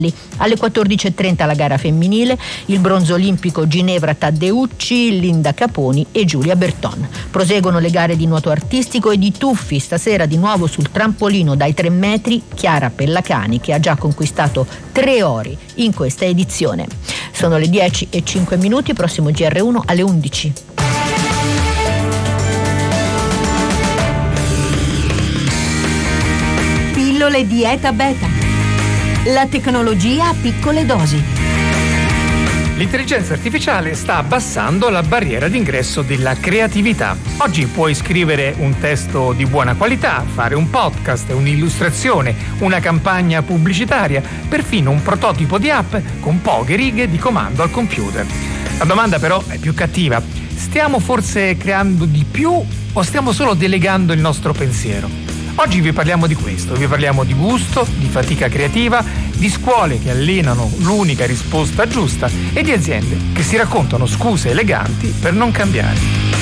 Alle 14.30 la gara femminile, il bronzo olimpico Ginevra Taddeucci, Linda Caponi e Giulia Berton. Proseguono le gare di nuoto artistico e di tuffi, stasera di nuovo sul trampolino dai 3 metri Chiara Pellacani, che ha già conquistato 3 ori in questa edizione. Sono le 10:05, prossimo GR1 alle 11. Pillole Dieta Beta. La tecnologia a piccole dosi. L'intelligenza artificiale sta abbassando la barriera d'ingresso della creatività. Oggi puoi scrivere un testo di buona qualità, fare un podcast, un'illustrazione, una campagna pubblicitaria, perfino un prototipo di app con poche righe di comando al computer. La domanda però è più cattiva. Stiamo forse creando di più o stiamo solo delegando il nostro pensiero? Oggi vi parliamo di questo, vi parliamo di gusto, di fatica creativa, di scuole che allenano l'unica risposta giusta e di aziende che si raccontano scuse eleganti per non cambiare.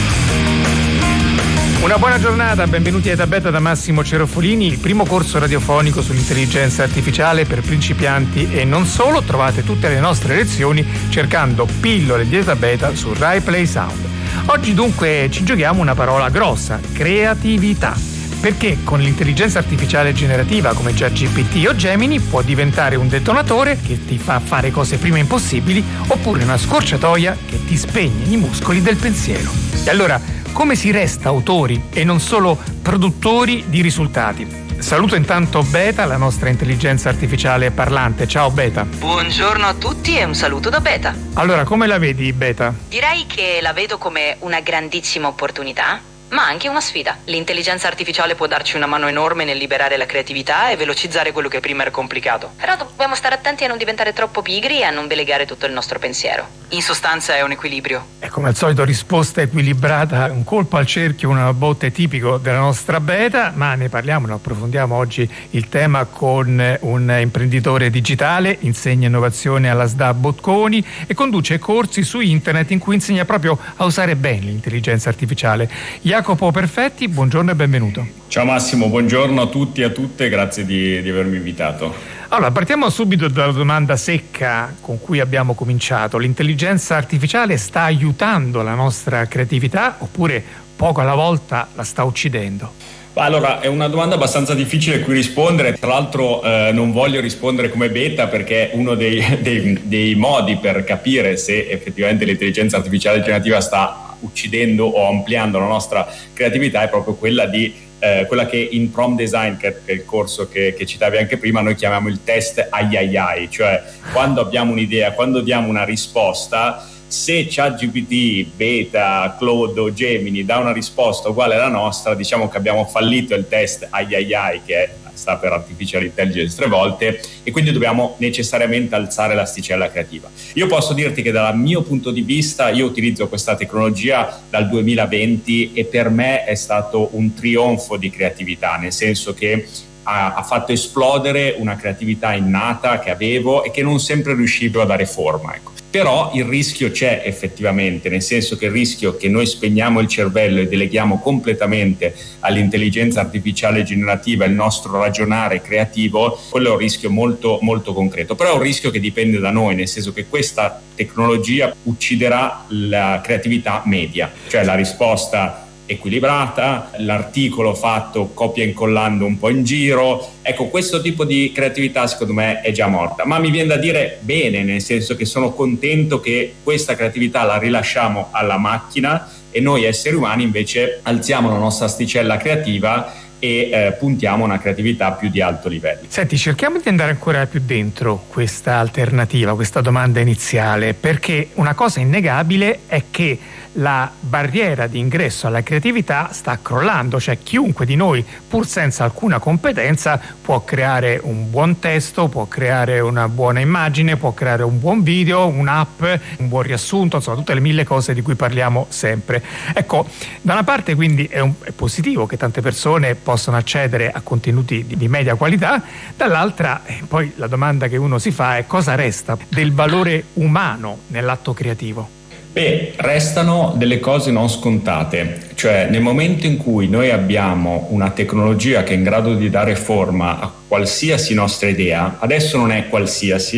Una buona giornata, benvenuti a Dieta Beta da Massimo Cerofolini, il primo corso radiofonico sull'intelligenza artificiale per principianti e non solo. Trovate tutte le nostre lezioni cercando Pillole di Dieta Beta su Rai Play Sound. Oggi dunque ci giochiamo una parola grossa, creatività. Perché con l'intelligenza artificiale generativa come ChatGPT o Gemini può diventare un detonatore che ti fa fare cose prima impossibili oppure una scorciatoia che ti spegne i muscoli del pensiero. E allora, come si resta autori e non solo produttori di risultati? Saluto intanto Beta, la nostra intelligenza artificiale parlante. Ciao Beta. Buongiorno a tutti e un saluto da Beta. Allora, come la vedi Beta? Direi che la vedo come una grandissima opportunità, ma anche una sfida. L'intelligenza artificiale può darci una mano enorme nel liberare la creatività e velocizzare quello che prima era complicato. Però dobbiamo stare attenti a non diventare troppo pigri e a non delegare tutto il nostro pensiero. In sostanza è un equilibrio. E come al solito risposta equilibrata, un colpo al cerchio, una botte tipico della nostra Beta, ma ne parliamo, ne approfondiamo oggi il tema con un imprenditore digitale, insegna innovazione alla SDA Bocconi e conduce corsi su internet in cui insegna proprio a usare bene l'intelligenza artificiale. Jacopo Perfetti, buongiorno e benvenuto. Ciao Massimo, buongiorno a tutti e a tutte, grazie di avermi invitato. Allora, partiamo subito dalla domanda secca con cui abbiamo cominciato. L'intelligenza artificiale sta aiutando la nostra creatività oppure poco alla volta la sta uccidendo? Allora, è una domanda abbastanza difficile a cui rispondere. Tra l'altro non voglio rispondere come Beta perché uno dei modi per capire se effettivamente l'intelligenza artificiale generativa sta uccidendo o ampliando la nostra creatività è proprio quella che in Prompt Design, che è il corso che citavi anche prima, noi chiamiamo il test ai, cioè quando abbiamo un'idea, quando diamo una risposta, se ChatGPT, Beta, Claude o Gemini dà una risposta uguale alla nostra, diciamo che abbiamo fallito il test ai, che sta per Artificial Intelligence 3 volte, e quindi dobbiamo necessariamente alzare l'asticella creativa. Io posso dirti che dal mio punto di vista io utilizzo questa tecnologia dal 2020 e per me è stato un trionfo di creatività, nel senso che ha fatto esplodere una creatività innata che avevo e che non sempre riuscivo a dare forma, ecco. Però il rischio c'è effettivamente, nel senso che il rischio che noi spegniamo il cervello e deleghiamo completamente all'intelligenza artificiale generativa il nostro ragionare creativo, quello è un rischio molto, molto concreto. Però è un rischio che dipende da noi, nel senso che questa tecnologia ucciderà la creatività media, cioè la risposta equilibrata, l'articolo fatto copia e incollando un po' in giro. Ecco, questo tipo di creatività secondo me è già morta, ma mi viene da dire bene, nel senso che sono contento che questa creatività la rilasciamo alla macchina e noi esseri umani invece alziamo la nostra asticella creativa e puntiamo a una creatività più di alto livello. Senti, cerchiamo di andare ancora più dentro questa alternativa, questa domanda iniziale, perché una cosa innegabile è che la barriera di ingresso alla creatività sta crollando, cioè chiunque di noi, pur senza alcuna competenza, può creare un buon testo, può creare una buona immagine, può creare un buon video, un'app, un buon riassunto, insomma tutte le 1000 cose di cui parliamo sempre. Ecco, da una parte quindi è positivo che tante persone possano accedere a contenuti di media qualità, dall'altra poi la domanda che uno si fa è: cosa resta del valore umano nell'atto creativo? Beh, restano delle cose non scontate, cioè nel momento in cui noi abbiamo una tecnologia che è in grado di dare forma a qualsiasi nostra idea, adesso non è qualsiasi,